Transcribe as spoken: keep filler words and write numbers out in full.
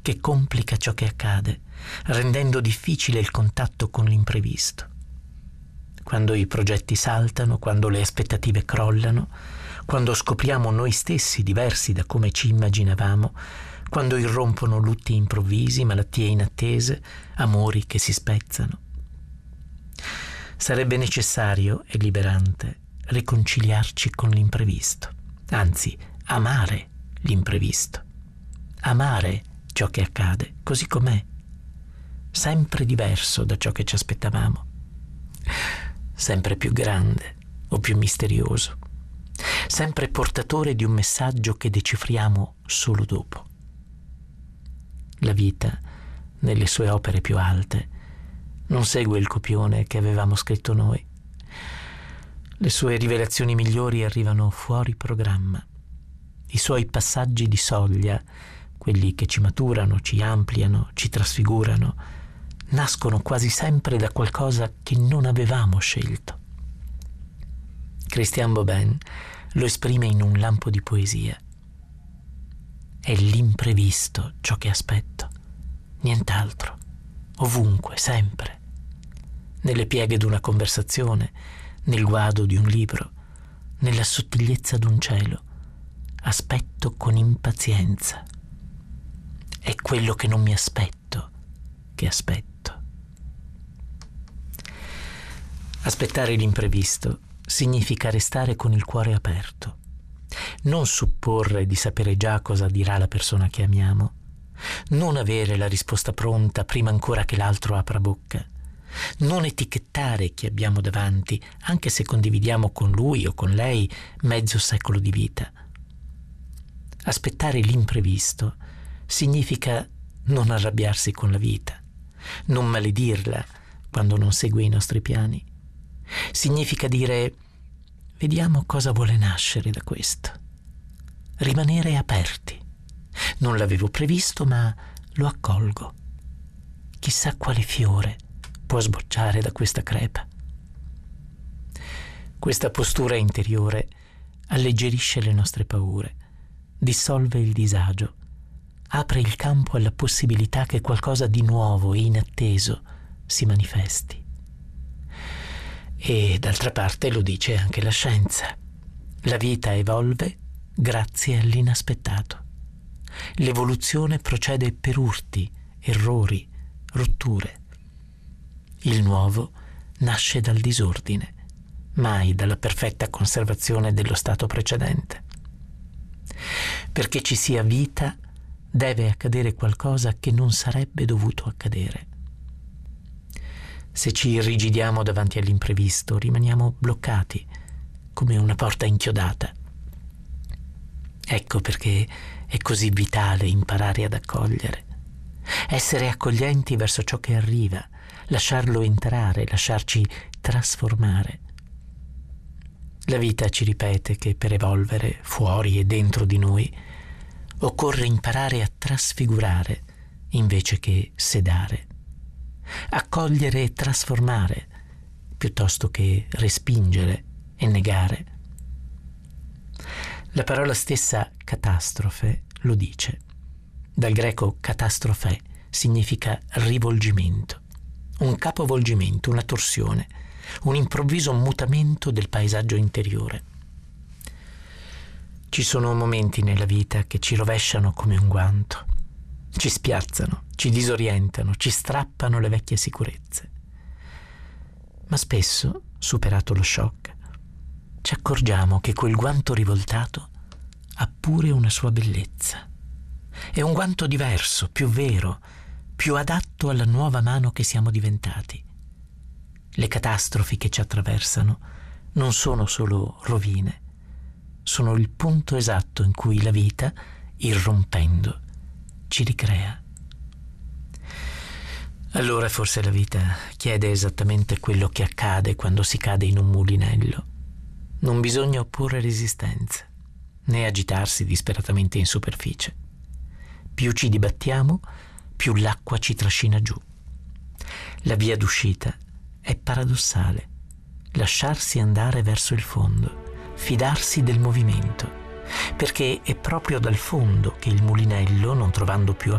che complica ciò che accade, rendendo difficile il contatto con l'imprevisto. Quando i progetti saltano, quando le aspettative crollano, quando scopriamo noi stessi diversi da come ci immaginavamo, quando irrompono lutti improvvisi, malattie inattese, amori che si spezzano. Sarebbe necessario e liberante riconciliarci con l'imprevisto, anzi, amare l'imprevisto, amare ciò che accade così com'è, sempre diverso da ciò che ci aspettavamo, sempre più grande o più misterioso, sempre portatore di un messaggio che decifriamo solo dopo. La vita, nelle sue opere più alte, non segue il copione che avevamo scritto noi. Le sue rivelazioni migliori arrivano fuori programma. I suoi passaggi di soglia, quelli che ci maturano, ci ampliano, ci trasfigurano, nascono quasi sempre da qualcosa che non avevamo scelto. Christian Bobin lo esprime in un lampo di poesia. È l'imprevisto ciò che aspetto, nient'altro, ovunque, sempre. Nelle pieghe d'una conversazione, nel guado di un libro, nella sottigliezza d'un cielo, aspetto con impazienza. È quello che non mi aspetto, che aspetto. Aspettare l'imprevisto significa restare con il cuore aperto, non supporre di sapere già cosa dirà la persona che amiamo, non avere la risposta pronta prima ancora che l'altro apra bocca, non etichettare chi abbiamo davanti, anche se condividiamo con lui o con lei mezzo secolo di vita. Aspettare l'imprevisto significa non arrabbiarsi con la vita, non maledirla quando non segue i nostri piani. Significa dire: vediamo cosa vuole nascere da questo. Rimanere aperti. Non l'avevo previsto, ma lo accolgo. Chissà quale fiore può sbocciare da questa crepa. Questa postura interiore alleggerisce le nostre paure, dissolve il disagio, apre il campo alla possibilità che qualcosa di nuovo e inatteso si manifesti. E d'altra parte lo dice anche la scienza. La vita evolve grazie all'inaspettato. L'evoluzione procede per urti, errori, rotture. Il nuovo nasce dal disordine, mai dalla perfetta conservazione dello stato precedente. Perché ci sia vita, deve accadere qualcosa che non sarebbe dovuto accadere. Se ci irrigidiamo davanti all'imprevisto, rimaniamo bloccati, come una porta inchiodata. Ecco perché è così vitale imparare ad accogliere, essere accoglienti verso ciò che arriva, lasciarlo entrare, lasciarci trasformare. La vita ci ripete che per evolvere fuori e dentro di noi occorre imparare a trasfigurare invece che sedare, accogliere e trasformare piuttosto che respingere e negare. La parola stessa catastrofe lo dice. Dal greco catastrofe significa rivolgimento, un capovolgimento, una torsione, un improvviso mutamento del paesaggio interiore. Ci sono momenti nella vita che ci rovesciano come un guanto, ci spiazzano, ci disorientano, ci strappano le vecchie sicurezze. Ma spesso, superato lo shock, ci accorgiamo che quel guanto rivoltato ha pure una sua bellezza. È un guanto diverso, più vero, più adatto alla nuova mano che siamo diventati. Le catastrofi che ci attraversano non sono solo rovine, sono il punto esatto in cui la vita, irrompendo, ci ricrea. Allora forse la vita chiede esattamente quello che accade quando si cade in un mulinello. Non bisogna opporre resistenza, né agitarsi disperatamente in superficie. Più ci dibattiamo, più l'acqua ci trascina giù. La via d'uscita è paradossale: lasciarsi andare verso il fondo, fidarsi del movimento, perché è proprio dal fondo che il mulinello, non trovando più